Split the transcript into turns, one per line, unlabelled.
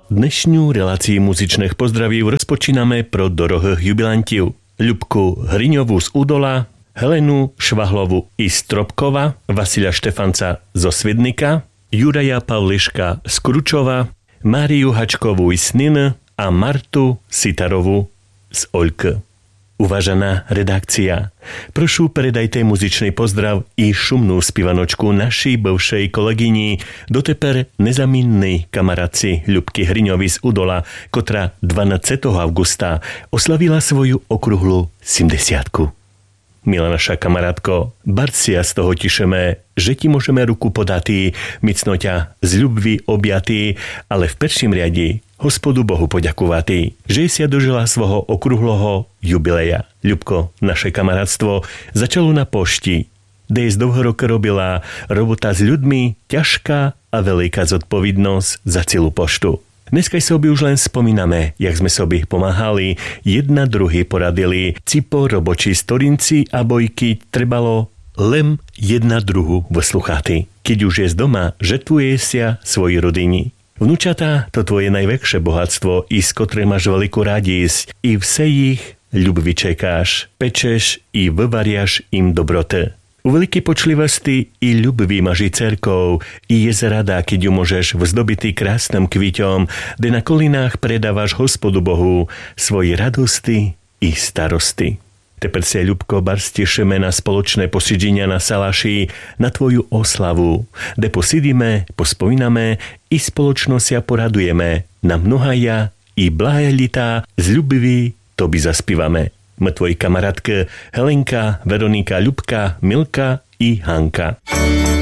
Dnešňu relácii muzičných pozdravív rozpočíname pro dorohých jubilantів. Ľubku Hriňovú z Údola, Helenu Švahlovu i Stropkova, Vasila Štefanca zo Svidnika, Juraja Pavliška z Kručova, Máriu Hačkovú z Nyn a Martu Sitarovú z Oľk. Uvažaná redakcia, prošu predajte muzičný pozdrav i šumnú spivanočku našej bivšej kolegyni, doteper nezaminnej kamaráci Ľubky Hriňovi z Udola, kotra 12. augusta oslavila svoju okrúhlu 70-ku. Milá naša kamarátko, barcia z toho tišeme, že ti môžeme ruku podatý, micno ťa z ľubvy objatý, ale v perším riadi Hospodu Bohu poďakovatý, že si dožila svojho okrúhloho jubileja. Ľubko, naše kamarátstvo začalo na pošti, kde z dlho roka robila robota s ľuďmi, ťažká a veľká zodpovednosť za celú poštu. Dneska sobi už len spomíname, jak sme sobi pomáhali, jedna druhý poradili, cipo robočí storinci a bojky trebalo len jedna druhu vyslucháty. Keď už je z doma, žetvuje sa svoji rodini. Vnúčatá, to tvoje najväčšie bohatstvo, i z ktoré máš veľkú radosť, i vse ich ľubvi čekáš, pečeš i vyvariaš im dobroty. U veľkej počlivosti i ľubvi máš i cerkov, i je rada, keď ju môžeš vzdobitý krásnym kvíťom, kde na kolinách predávaš Hospodu Bohu svoji radosti i starosti. Teper sa, Ľubko, bars tešíme na spoločné posidženia na salaši, na tvoju oslavu, kde posidíme, pospomíname i spoločno sa poradujeme na mnohaja i blahajlitá z ľubivy toby zaspívame. My tvoji kamarátky Helenka, Veronika, Ľubka, Milka i Hanka.